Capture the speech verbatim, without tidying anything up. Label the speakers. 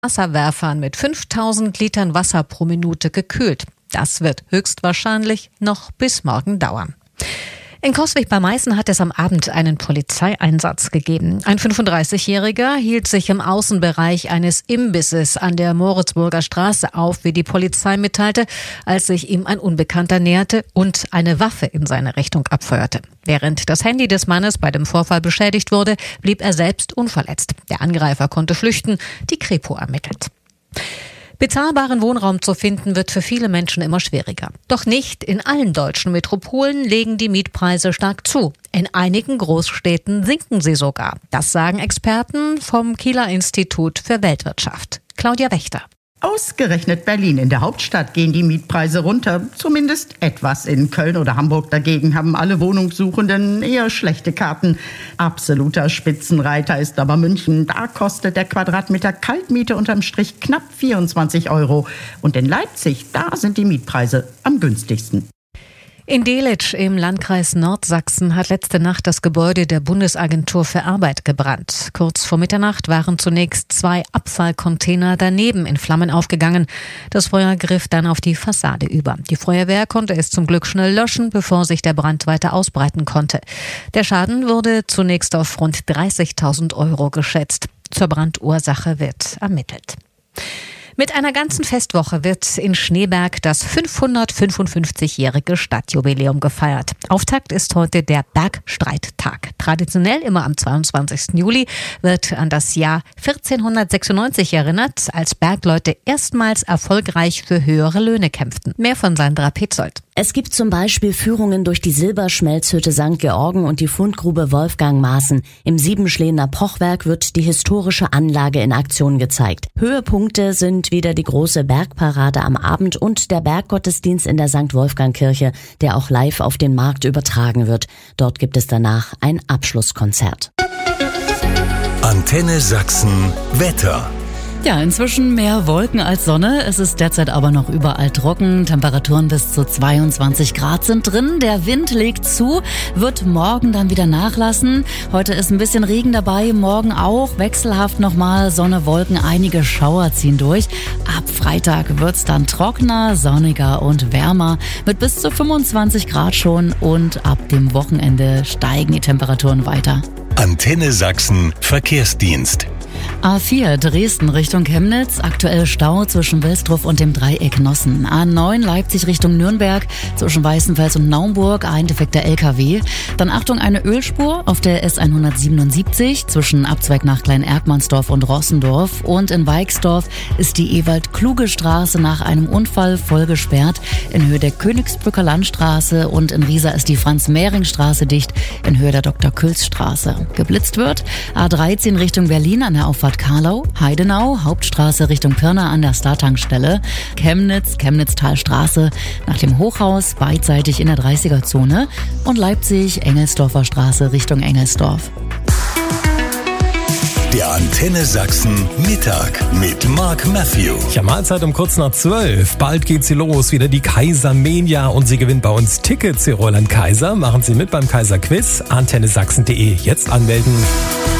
Speaker 1: Wasserwerfern mit fünftausend Litern Wasser pro Minute gekühlt. Das wird höchstwahrscheinlich noch bis morgen dauern. In Coswig bei Meißen hat es am Abend einen Polizeieinsatz gegeben. Ein fünfunddreißigjähriger hielt sich im Außenbereich eines Imbisses an der Moritzburger Straße auf, wie die Polizei mitteilte, als sich ihm ein Unbekannter näherte und eine Waffe in seine Richtung abfeuerte. Während das Handy des Mannes bei dem Vorfall beschädigt wurde, blieb er selbst unverletzt. Der Angreifer konnte flüchten, die Kripo ermittelt. Bezahlbaren Wohnraum zu finden, wird für viele Menschen immer schwieriger. Doch nicht in allen deutschen Metropolen legen die Mietpreise stark zu. In einigen Großstädten sinken sie sogar. Das sagen Experten vom Kieler Institut für Weltwirtschaft. Claudia Wächter.
Speaker 2: Ausgerechnet Berlin, in der Hauptstadt, gehen die Mietpreise runter. Zumindest etwas. In Köln oder Hamburg dagegen haben alle Wohnungssuchenden eher schlechte Karten. Absoluter Spitzenreiter ist aber München. Da kostet der Quadratmeter Kaltmiete unterm Strich knapp vierundzwanzig Euro. Und in Leipzig, da sind die Mietpreise am günstigsten.
Speaker 1: In Delitzsch im Landkreis Nordsachsen hat letzte Nacht das Gebäude der Bundesagentur für Arbeit gebrannt. Kurz vor Mitternacht waren zunächst zwei Abfallcontainer daneben in Flammen aufgegangen. Das Feuer griff dann auf die Fassade über. Die Feuerwehr konnte es zum Glück schnell löschen, bevor sich der Brand weiter ausbreiten konnte. Der Schaden wurde zunächst auf rund dreißigtausend Euro geschätzt. Zur Brandursache wird ermittelt. Mit einer ganzen Festwoche wird in Schneeberg das fünfhundertfünfundfünfzigjährige Stadtjubiläum gefeiert. Auftakt ist heute der Bergstreittag. Traditionell immer am zweiundzwanzigsten Juli wird an das Jahr vierzehnhundertsechsundneunzig erinnert, als Bergleute erstmals erfolgreich für höhere Löhne kämpften. Mehr von Sandra Petzold.
Speaker 3: Es gibt zum Beispiel Führungen durch die Silberschmelzhütte Sankt Georgen und die Fundgrube Wolfgang Maaßen. Im Siebenschlener Pochwerk wird die historische Anlage in Aktion gezeigt. Höhepunkte sind wieder die große Bergparade am Abend und der Berggottesdienst in der Sankt Wolfgang-Kirche, der auch live auf den Markt übertragen wird. Dort gibt es danach ein Abschlusskonzert.
Speaker 4: Antenne Sachsen Wetter.
Speaker 5: Ja, inzwischen mehr Wolken als Sonne. Es ist derzeit aber noch überall trocken. Temperaturen bis zu zweiundzwanzig Grad sind drin. Der Wind legt zu, wird morgen dann wieder nachlassen. Heute ist ein bisschen Regen dabei, morgen auch. Wechselhaft nochmal Sonne, Wolken, einige Schauer ziehen durch. Ab Freitag wird's dann trockener, sonniger und wärmer mit bis zu fünfundzwanzig Grad schon. Und ab dem Wochenende steigen die Temperaturen weiter.
Speaker 4: Antenne Sachsen Verkehrsdienst.
Speaker 5: A vier Dresden Richtung Chemnitz, aktuell Stau zwischen Wilsdruff und dem Dreieck Nossen. A neun Leipzig Richtung Nürnberg, zwischen Weißenfels und Naumburg, ein defekter L K W. Dann Achtung, eine Ölspur auf der S hundertsiebenundsiebzig zwischen Abzweig nach Klein-Erkmannsdorf und Rossendorf. Und in Weixdorf ist die Ewald-Kluge-Straße nach einem Unfall voll gesperrt in Höhe der Königsbrücker Landstraße, und in Riesa ist die Franz-Mehring-Straße dicht in Höhe der Doktor-Külz-Straße. Geblitzt wird A dreizehn Richtung Berlin an der Auffahrt Karlau, Heidenau, Hauptstraße Richtung Pirna an der Star-Tankstelle, Chemnitz, Chemnitztalstraße nach dem Hochhaus beidseitig in der dreißiger-Zone und Leipzig, Engelsdorfer Straße Richtung Engelsdorf.
Speaker 4: Der Antenne Sachsen Mittag mit Mark Matthew.
Speaker 6: Ja, Mahlzeit um kurz nach zwölf. Bald geht sie los, wieder die Kaisermania, und Sie gewinnen bei uns Tickets für Roland Kaiser. Machen Sie mit beim Kaiser Quiz. antenne sachsen punkt de. Jetzt anmelden.